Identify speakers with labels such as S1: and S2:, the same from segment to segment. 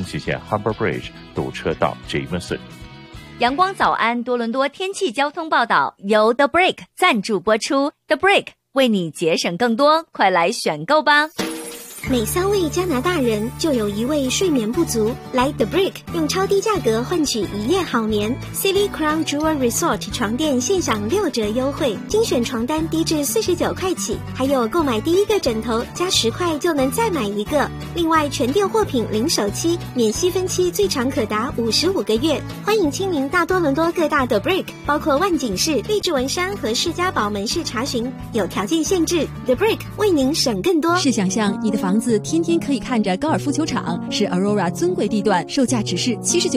S1: 心线 Harbour Bridge 堵车到 Jameson。
S2: 阳光早安多伦多天气交通报道由 The Brick 赞助播出。 The Brick 为你节省更多，快来选购吧。
S3: 每3位加拿大人就有1位睡眠不足，来 The Brick 用超低价格换取一夜好眠。City Crown Jewel Resort 床垫现享6折优惠，精选床单低至49块起，还有购买第1个枕头加10块就能再买1个。另外全店货品零首期，免息分期，最长可达55个月。欢迎亲临大多伦多各大 The Brick， 包括万景市、荔枝文山和士嘉堡门市查询，有条件限制。The Brick 为您省更多。
S4: 试想象你的房子天天可以看着高尔夫球场，是 Aurora 尊贵地段，售价只是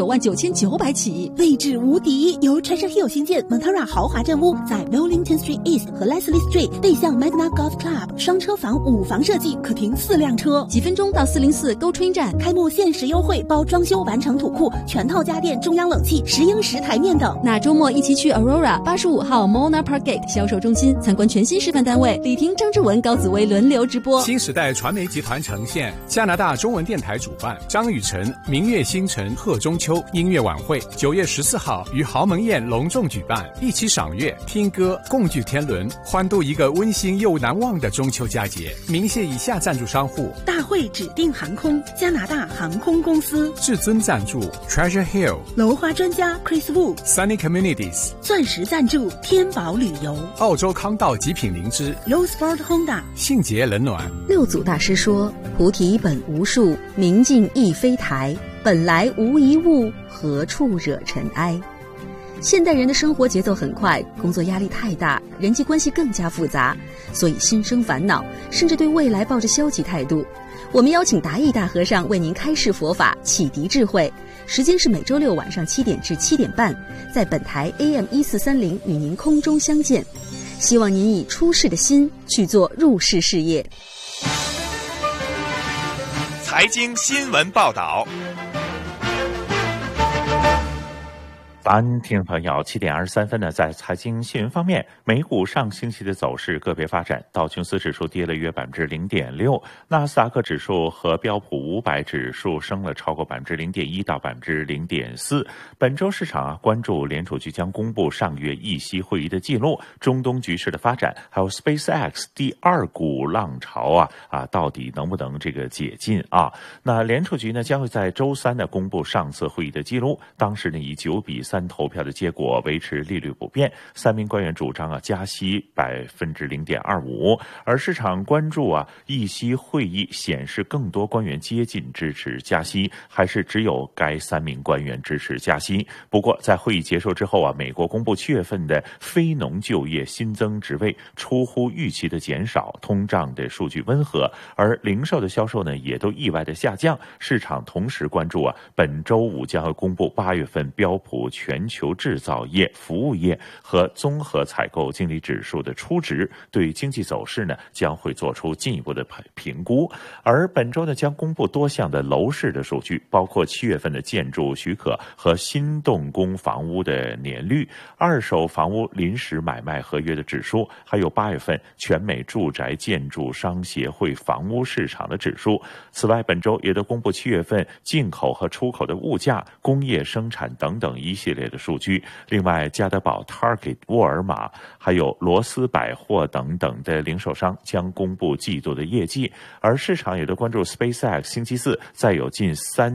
S4: 799900起，
S5: 位置无敌。由 Treasure Hill 新建 Montara 豪华镇屋，在 Wellington Street East 和 Leslie Street 背向 Magna Golf Club， 双车房5房设计，可停4辆车，
S4: 几分钟到404 GO Train 站。
S5: 开幕限时优惠，包装修完成土库、全套家电、中央冷气、10英尺台面等。
S4: 那周末一起去 Aurora 85号 Mona Park Gate 销售中心参观全新示范单位，李婷、张志文、高紫薇轮流直播。
S6: 新时代传媒集团呈现加拿大中文电台主办张雨晨明月星辰贺中秋音乐晚会，9月14号于豪门宴隆重举办，一起赏月、听歌、共聚天伦，欢度一个温馨又难忘的中秋佳节。鸣谢以下赞助商户：
S5: 大会指定航空、加拿大航空公司；
S6: 至尊赞助 Treasure Hill；
S5: 楼花专家 Chris Wu；
S6: Sunny Communities；
S5: 钻石赞助天宝旅游；
S6: 澳洲康道极品灵芝；
S5: Rosport Honda；
S6: 信捷冷暖。
S4: 六祖大师说：菩提本无树，明镜亦非台，本来无一物，何处惹尘埃。现代人的生活节奏很快，工作压力太大，人际关系更加复杂，所以心生烦恼，甚至对未来抱着消极态度。我们邀请达义大和尚为您开示佛法，启迪智慧。时间是每周六晚上7点至7点半，在本台 AM1430与您空中相见。希望您以出世的心去做入世事业。
S7: 财经新闻报道。
S1: 早安，听众朋友，7点23分呢，在财经新闻方面，美股上星期的走势个别发展，道琼斯指数跌了约0.6%，纳斯达克指数和标普500指数升了超过0.1%到0.4%。本周市场关注联储局将公布上月议息会议的记录、中东局势的发展，还有 SpaceX 第2股浪潮到底能不能这个解禁啊？那联储局呢将会在周3呢公布上次会议的记录，当时呢以9-3投票的结果维持利率不变，3名官员主张加息0.25%，而市场关注议息会议显示更多官员接近支持加息，还是只有该3名官员支持加息。不过在会议结束之后美国公布7月份的非农就业新增职位出乎预期的减少，通胀的数据温和，而零售的销售呢也都意外的下降。市场同时关注本周5将会公布8月份标普全球制造业、服务业和综合采购经理指数的初值，对经济走势呢将会做出进一步的评估。而本周呢将公布多项的楼市的数据，包括7月份的建筑许可和新动工房屋的年率、二手房屋临时买卖合约的指数，还有8月份全美住宅建筑商协会房屋市场的指数。此外，本周也都公布7月份进口和出口的物价、工业生产等等一系列的数据。另外，家得宝、Target、沃尔玛还有罗斯百货等等的零售商将公布季度的业绩，而市场也都关注 SpaceX 星期4再有近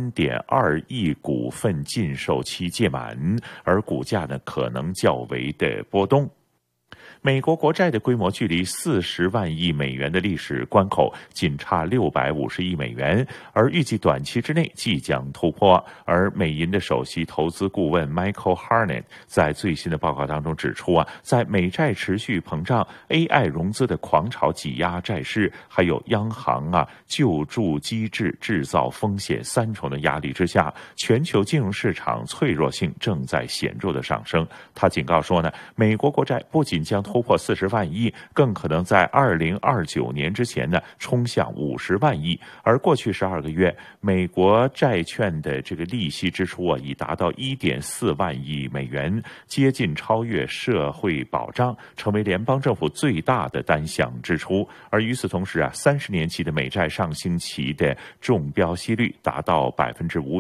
S1: 3.2亿股份禁售期届满，而股价呢可能较为的波动。美国国债的规模距离40万亿美元的历史关口仅差650亿美元，而预计短期之内即将突破。而美银的首席投资顾问 Michael Harnett 在最新的报告当中指出在美债持续膨胀、AI 融资的狂潮挤压债市，还有央行救助机制制造风险3重的压力之下，全球金融市场脆弱性正在显著的上升。他警告说美国国债不仅将突破40万亿，更可能在2029年之前冲向50万亿。而过去12个月，美国债券的这个利息支出已达到1.4万亿美元，接近超越社会保障，成为联邦政府最大的单项支出。而与此同时30年期的美债上星期的中标息率达到5.5%。